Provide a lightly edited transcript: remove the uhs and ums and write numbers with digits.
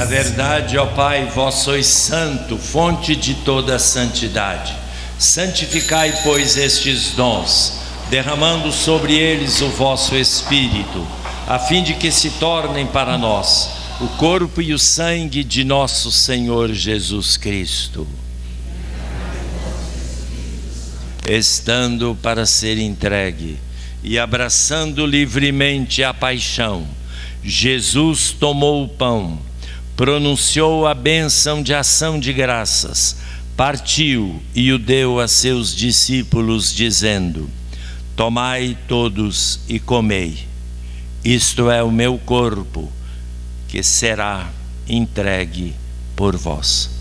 Na verdade, ó Pai, vós sois santo, fonte de toda santidade. Santificai, pois, estes dons, derramando sobre eles o vosso Espírito, a fim de que se tornem para nós o corpo e o sangue de nosso Senhor Jesus Cristo. Estando para ser entregue e abraçando livremente a paixão, Jesus tomou o pão, pronunciou a bênção de ação de graças, partiu e o deu a seus discípulos, dizendo: tomai todos e comei, isto é o meu corpo, que será entregue por vós.